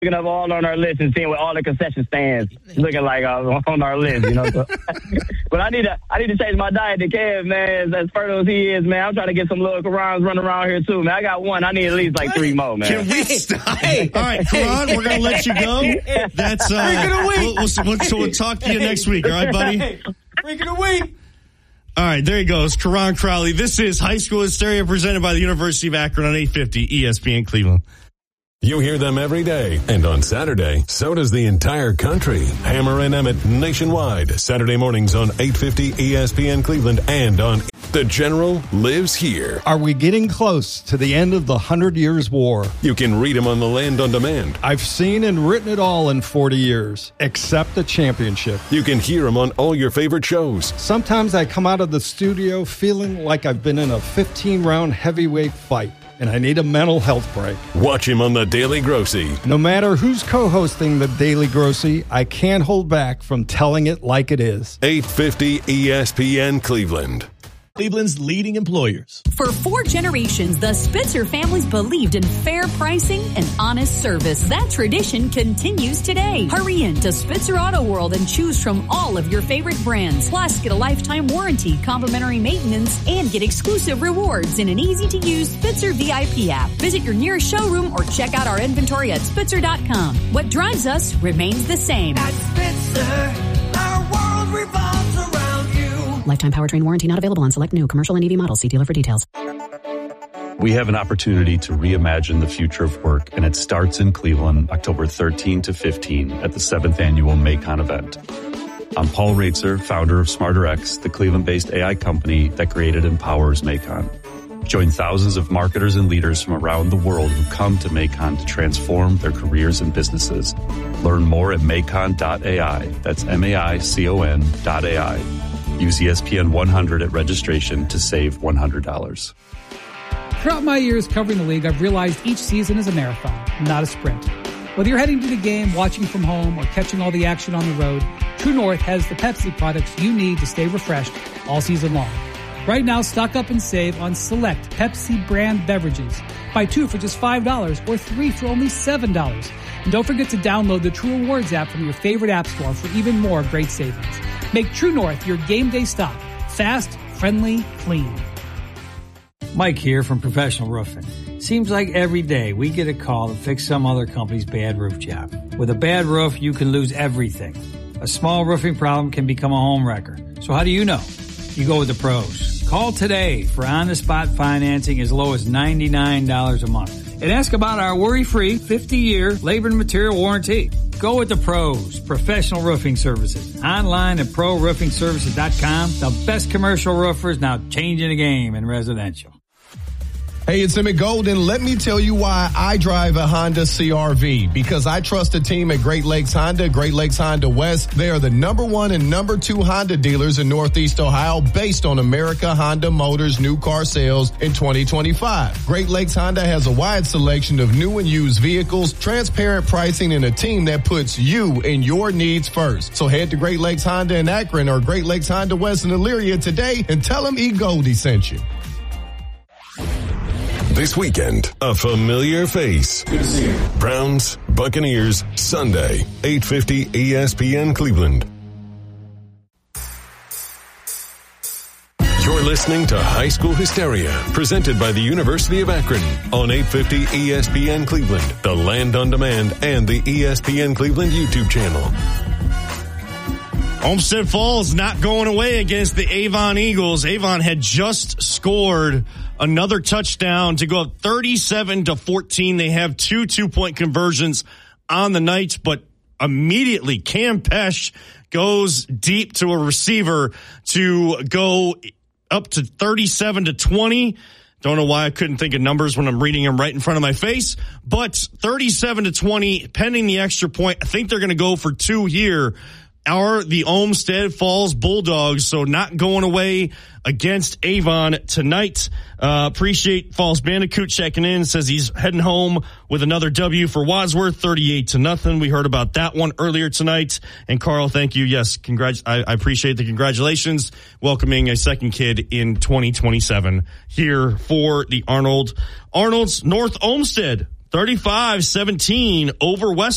looking up all on our list and seeing what all the concession stands looking like on our list, you know. So. But I need to change my diet to Kev, man. As fertile as he is, man. I'm trying to get some little Karans running around here too, man. I got one. I need at least like 3 more, man. Can we stop? Hey. All right, Karan, we're gonna let you go. That's we'll talk to you next week. All right, buddy. Freak of the week. All right, there he goes, Karan Crowley. This is High School Hysteria presented by the University of Akron on 850 ESPN Cleveland. You hear them every day, and on Saturday, so does the entire country. Hammer and Emmett nationwide, Saturday mornings on 850 ESPN Cleveland and on The General Lives Here. Are we getting close to the end of the 100 Years' War? You can read him on the Land on Demand. I've seen and written it all in 40 years, except the championship. You can hear him on all your favorite shows. Sometimes I come out of the studio feeling like I've been in a 15-round heavyweight fight, and I need a mental health break. Watch him on The Daily Grossy. No matter who's co-hosting The Daily Grossy, I can't hold back from telling it like it is. 850 ESPN Cleveland. Cleveland's leading employers. For 4 generations, the Spitzer families believed in fair pricing and honest service. That tradition continues today. Hurry in to Spitzer Auto World and choose from all of your favorite brands. Plus, get a lifetime warranty, complimentary maintenance, and get exclusive rewards in an easy-to-use Spitzer VIP app. Visit your nearest showroom or check out our inventory at Spitzer.com. What drives us remains the same. At Spitzer, our world revolves around you. Lifetime powertrain warranty not available on select new commercial and EV models. See dealer for details. We have an opportunity to reimagine the future of work, and it starts in Cleveland, October 13 to 15 at the 7th annual Macon event. I'm Paul Raitzer, founder of SmarterX, the Cleveland-based AI company that created and powers Macon. Join thousands of marketers and leaders from around the world who come to Macon to transform their careers and businesses. Learn more at macon.ai. That's MAICON.ai. Use ESPN 100 at registration to save $100. Throughout my years covering the league, I've realized each season is a marathon, not a sprint. Whether you're heading to the game, watching from home, or catching all the action on the road, True North has the Pepsi products you need to stay refreshed all season long. Right now, stock up and save on select Pepsi brand beverages. Buy 2 for just $5 or 3 for only $7. And don't forget to download the True Rewards app from your favorite app store for even more great savings. Make True North your game day stop. Fast, friendly, clean. Mike here from Professional Roofing. Seems like every day we get a call to fix some other company's bad roof job. With a bad roof, you can lose everything. A small roofing problem can become a home wrecker. So how do you know? You go with the pros. Call today for on-the-spot financing as low as $99 a month. And ask about our worry-free 50-year labor and material warranty. Go with the pros. Professional Roofing Services. Online at ProRoofingServices.com. The best commercial roofers now changing the game in residential. Hey, it's Emmett Golden. Let me tell you why I drive a Honda CR-V. Because I trust the team at Great Lakes Honda, Great Lakes Honda West. They are the #1 and #2 Honda dealers in Northeast Ohio based on America Honda Motors new car sales in 2025. Great Lakes Honda has a wide selection of new and used vehicles, transparent pricing, and a team that puts you and your needs first. So head to Great Lakes Honda in Akron or Great Lakes Honda West in Elyria today and tell them E. Goldie sent you. This weekend, a familiar face. Good to see you. Browns, Buccaneers, Sunday, 850 ESPN Cleveland. You're listening to High School Hysteria, presented by the University of Akron on 850 ESPN Cleveland, the Land on Demand, and the ESPN Cleveland YouTube channel. Olmsted Falls not going away against the Avon Eagles. Avon had just scored another touchdown to go up 37-14. They have 2 2-point conversions on the night, but immediately Cam Pesh goes deep to a receiver to go up to 37-20. Don't know why I couldn't think of numbers when I'm reading them right in front of my face, but 37-20 pending the extra point. I think they're going to go for 2 here. Are the Olmsted Falls Bulldogs, so not going away against Avon tonight. Appreciate Falls Bandicoot checking in. Says he's heading home with another W for Wadsworth, 38-0. We heard about that one earlier tonight. And Carl, thank you. Yes, I appreciate the congratulations. Welcoming a second kid in 2027 here for the Arnold's North Olmsted, 35-17 over West.